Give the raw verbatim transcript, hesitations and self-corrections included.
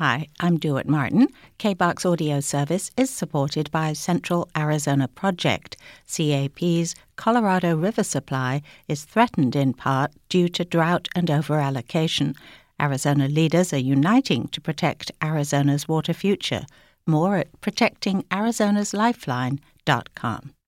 Hi, I'm Dewitt Martin. K B O C's audio service is supported by Central Arizona Project. C A P's Colorado River supply is threatened in part due to drought and overallocation. Arizona leaders are uniting to protect Arizona's water future. More at protecting arizonas lifeline dot com.